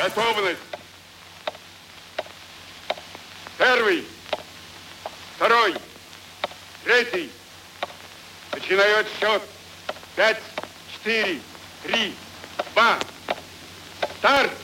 Готовность. Первый, второй, третий. Начинает счет. 5, 4, 3, 2. Старт!